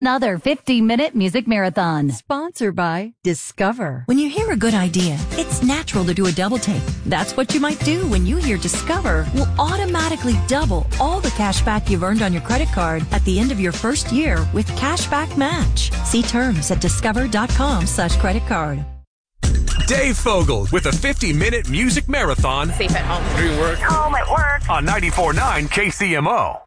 Another 50-minute music marathon. Sponsored by Discover. When you hear a good idea, it's natural to do a double take. That's what you might do when you hear Discover will automatically double all the cash back you've earned on your credit card at the end of your first year with Cashback Match. See terms at discover.com/creditcard. Dave Fogel with a 50-minute music marathon. Safe at home. Doing work. Home at work. On 94.9 KCMO.